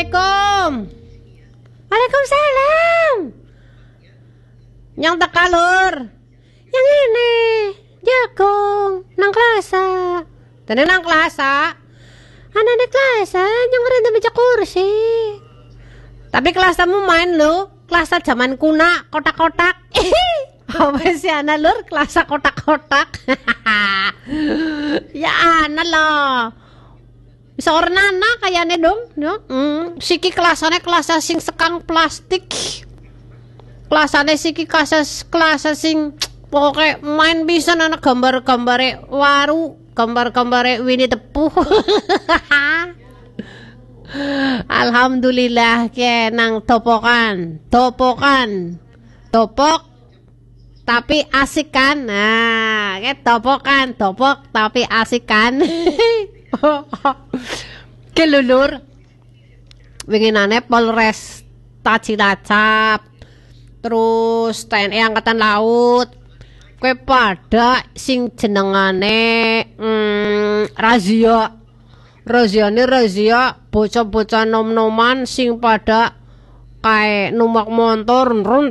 Assalamualaikum. Waalaikumsalam. Yang teka lur. Yang ini jagung nang klasa. Tene nang klasa. Anane klasa yang rada meja kursi. Tapi kelasamu main lo, kelasa zaman kuna, kotak-kotak. Apa sih ana lur, kelasa kotak-kotak. Ya ana loh. Seorang anak kayaknya dong, no? Siki kelasane kelasa sing sekang plastik. Kelasane siki kelasa sing pokoknya main bisa anak gambar-gambare waru, gambar-gambare Winnie the Pooh. Alhamdulillah ke nang topokan, topok tapi asik kan. Nah, ke topok tapi asik kan. Ke lulur winginane Polres Cilacap, terus TNI Angkatan Laut kowe pada sing jenengane razia bocah-bocah nom-noman sing pada kae numpak motor run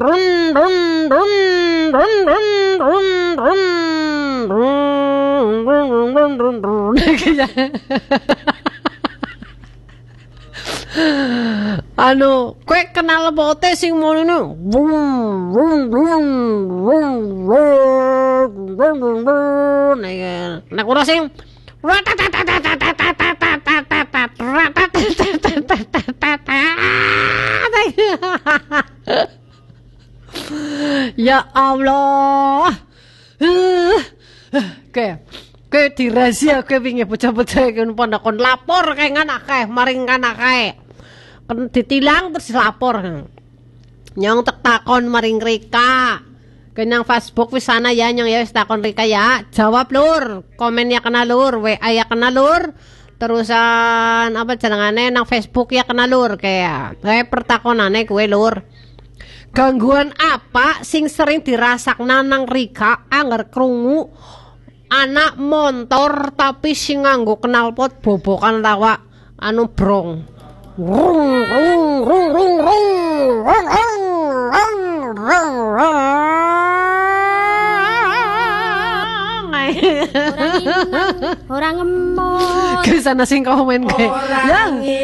anu kowe kenal bote sing mono nek ora sing ya Allah. Ke dirahasia ke wingi bocah-bocah iki pondokon lapor kae anak kae maring anak kae. Kan ditilang terus lapor. Nyong tek takon maring Rika. Kenyang Facebook wis sana ya nyong ya wis takon Rika ya. Jawab lur, komen ya kena lur, WA ya kena lur. Terusan apa jenengane nang Facebook ya kena lur kayak. Kae pertakonane kowe lur. Gangguan apa sing sering dirasakna nang Rika anger krungu anak motor tapi sing nganggo knalpot bobokan tawa anu brong. Orang ngemong. Kesana sing komen kayak.